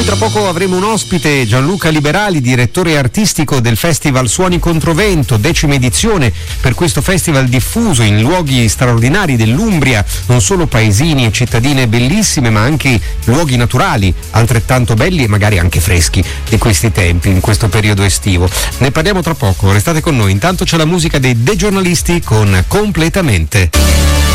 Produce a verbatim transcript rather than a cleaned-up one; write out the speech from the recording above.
Poi tra poco avremo un ospite, Gianluca Liberali, direttore artistico del Festival Suoni Controvento, decima edizione. Per questo festival diffuso in luoghi straordinari dell'Umbria, non solo paesini e cittadine bellissime, ma anche luoghi naturali altrettanto belli e magari anche freschi di questi tempi, in questo periodo estivo. Ne parliamo tra poco, restate con noi. Intanto c'è la musica dei The Giornalisti con Completamente.